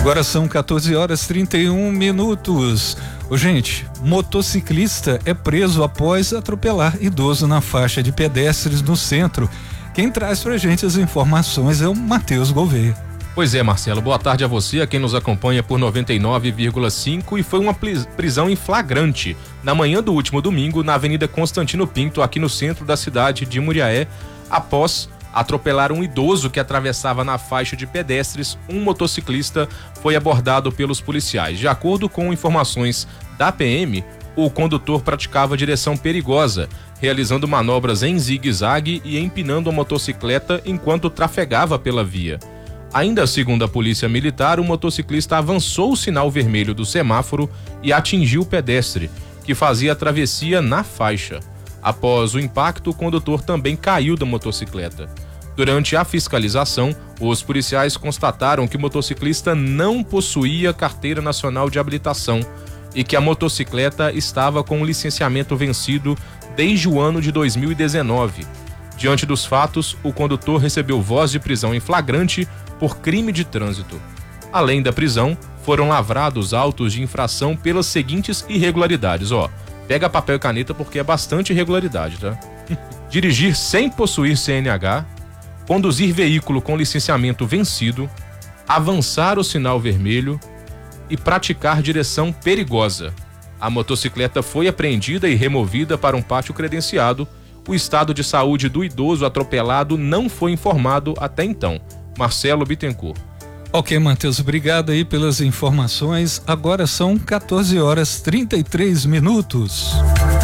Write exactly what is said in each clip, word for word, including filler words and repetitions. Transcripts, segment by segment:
Agora são quatorze horas e trinta e um minutos. Ô, gente, motociclista é preso após atropelar idoso na faixa de pedestres no centro. Quem traz pra gente as informações é o Matheus Gouveia. Pois é, Marcelo, boa tarde a você, a quem nos acompanha por noventa e nove vírgula cinco, e foi uma prisão em flagrante na manhã do último domingo na Avenida Constantino Pinto, aqui no centro da cidade de Muriaé, após atropelar um idoso que atravessava na faixa de pedestres. Um motociclista foi abordado pelos policiais. De acordo com informações da P M, o condutor praticava direção perigosa, realizando manobras em zigue-zague e empinando a motocicleta enquanto trafegava pela via. Ainda segundo a polícia militar, o motociclista avançou o sinal vermelho do semáforo e atingiu o pedestre, que fazia a travessia na faixa. Após o impacto, o condutor também caiu da motocicleta. Durante a fiscalização, os policiais constataram que o motociclista não possuía carteira nacional de habilitação e que a motocicleta estava com o licenciamento vencido desde o ano de dois mil e dezenove. Diante dos fatos, o condutor recebeu voz de prisão em flagrante por crime de trânsito. Além da prisão, foram lavrados autos de infração pelas seguintes irregularidades, ó. Pega papel e caneta porque é bastante irregularidade, tá? Dirigir sem possuir C N H, conduzir veículo com licenciamento vencido, avançar o sinal vermelho e praticar direção perigosa. A motocicleta foi apreendida e removida para um pátio credenciado. O estado de saúde do idoso atropelado não foi informado até então. Marcelo Bittencourt. Ok, Matheus, obrigado aí pelas informações. Agora são quatorze horas e trinta e três minutos.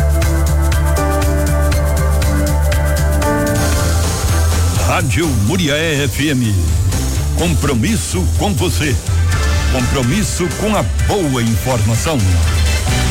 Rádio Muriaé F M. Compromisso com você. Compromisso com a boa informação.